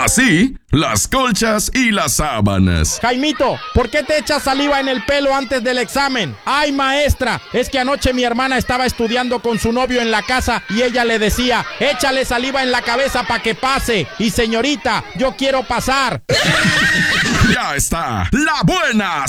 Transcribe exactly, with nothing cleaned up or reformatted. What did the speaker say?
Así, las colchas y las sábanas. Jaimito, ¿por qué te echas saliva en el pelo antes del examen? Ay, maestra, es que anoche mi hermana estaba estudiando con su novio en la casa y ella le decía, échale saliva en la cabeza para que pase. Y señorita, yo quiero pasar. Ya está, la buena